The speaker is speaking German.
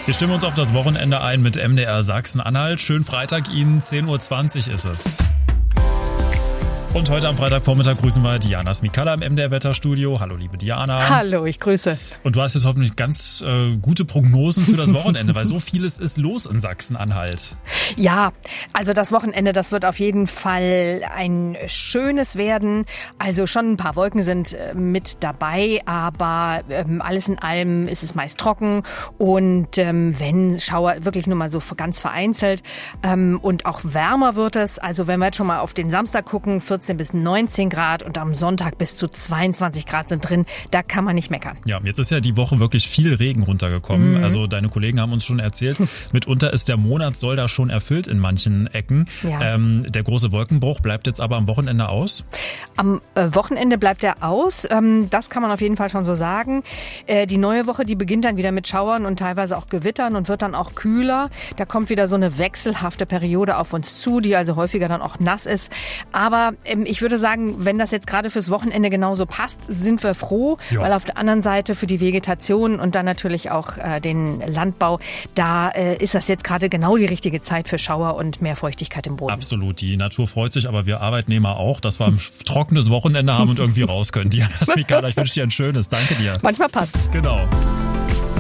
Wir stimmen uns auf das Wochenende ein mit MDR Sachsen-Anhalt. Schönen Freitag Ihnen, 10.20 Uhr ist es. Und heute am Freitagvormittag grüßen wir Diana Smikalla im MDR-Wetterstudio. Hallo, liebe Diana. Hallo, ich grüße. Und du hast jetzt hoffentlich ganz gute Prognosen für das Wochenende, weil so vieles ist los in Sachsen-Anhalt. Ja, also das Wochenende, das wird auf jeden Fall ein schönes werden. Also schon ein paar Wolken sind mit dabei, aber alles in allem ist es meist trocken und wenn Schauer wirklich nur mal so ganz vereinzelt und auch wärmer wird es. Also wenn wir jetzt schon mal auf den Samstag gucken, 14 bis 19 Grad und am Sonntag bis zu 22 Grad sind drin. Da kann man nicht meckern. Ja, jetzt ist ja die Woche wirklich viel Regen runtergekommen. Also deine Kollegen haben uns schon erzählt, mitunter ist der Monat soll da schon erfüllt in manchen Ecken. Ja. Der große Wolkenbruch bleibt jetzt aber am Wochenende aus? Am Wochenende bleibt er aus. Das kann man auf jeden Fall schon so sagen. Die neue Woche, die beginnt dann wieder mit Schauern und teilweise auch Gewittern und wird dann auch kühler. Da kommt wieder so eine wechselhafte Periode auf uns zu, die also häufiger dann auch nass ist. Aber ich würde sagen, wenn das jetzt gerade fürs Wochenende genauso passt, sind wir froh, weil auf der anderen Seite für die Vegetation und dann natürlich auch den Landbau, da ist das jetzt gerade genau die richtige Zeit für Schauer und mehr Feuchtigkeit im Boden. Absolut, die Natur freut sich, aber wir Arbeitnehmer auch, dass wir ein trockenes Wochenende haben und irgendwie raus können. Diana Smikalla, ich wünsche dir ein schönes. Danke dir. Manchmal passt's. Genau.